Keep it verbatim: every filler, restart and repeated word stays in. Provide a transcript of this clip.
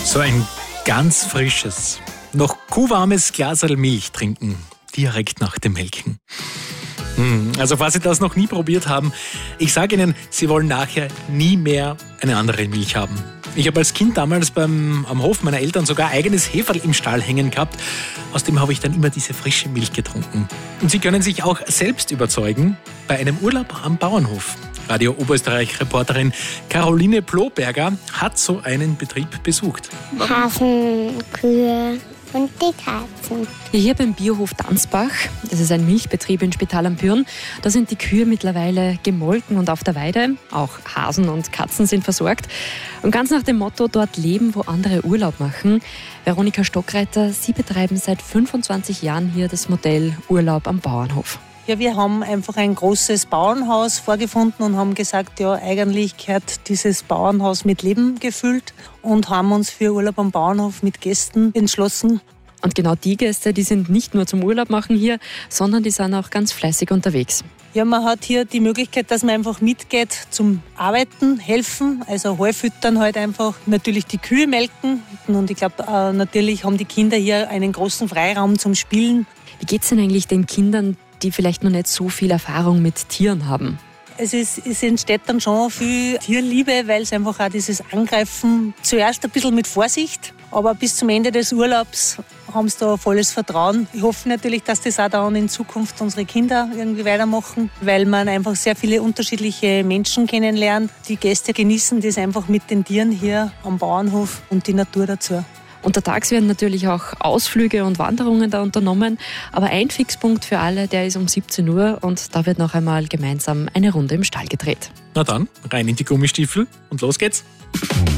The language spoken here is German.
So ein ganz frisches, noch kuhwarmes Glaserl Milch trinken, direkt nach dem Melken. Hm, also falls Sie das noch nie probiert haben, ich sage Ihnen, Sie wollen nachher nie mehr eine andere Milch haben. Ich habe als Kind damals beim, am Hof meiner Eltern sogar eigenes Heferl im Stall hängen gehabt. Aus dem habe ich dann immer diese frische Milch getrunken. Und Sie können sich auch selbst überzeugen bei einem Urlaub am Bauernhof. Radio Oberösterreich-Reporterin Caroline Ploberger hat so einen Betrieb besucht. Hasen, Kühe und die Katzen. Hier beim Biohof Dansbach, das ist ein Milchbetrieb in Spital am Pyhrn, da sind die Kühe mittlerweile gemolken und auf der Weide. Auch Hasen und Katzen sind versorgt. Und ganz nach dem Motto, dort leben, wo andere Urlaub machen. Veronika Stockreiter, Sie betreiben seit fünfundzwanzig Jahren hier das Modell Urlaub am Bauernhof. Ja, wir haben einfach ein großes Bauernhaus vorgefunden und haben gesagt, ja, eigentlich gehört dieses Bauernhaus mit Leben gefüllt und haben uns für Urlaub am Bauernhof mit Gästen entschlossen. Und genau die Gäste, die sind nicht nur zum Urlaub machen hier, sondern die sind auch ganz fleißig unterwegs. Ja, man hat hier die Möglichkeit, dass man einfach mitgeht zum Arbeiten, helfen, also Heu füttern halt einfach, natürlich die Kühe melken und ich glaube, äh, natürlich haben die Kinder hier einen großen Freiraum zum Spielen. Wie geht es denn eigentlich den Kindern, die vielleicht noch nicht so viel Erfahrung mit Tieren haben? Es, ist, es entsteht dann schon viel Tierliebe, weil es einfach auch dieses Angreifen zuerst ein bisschen mit Vorsicht, aber bis zum Ende des Urlaubs haben sie da volles Vertrauen. Ich hoffe natürlich, dass das auch dann in Zukunft unsere Kinder irgendwie weitermachen, weil man einfach sehr viele unterschiedliche Menschen kennenlernt. Die Gäste genießen das einfach mit den Tieren hier am Bauernhof und die Natur dazu. Untertags werden natürlich auch Ausflüge und Wanderungen da unternommen, aber ein Fixpunkt für alle, der ist um siebzehn Uhr und da wird noch einmal gemeinsam eine Runde im Stall gedreht. Na dann, rein in die Gummistiefel und los geht's.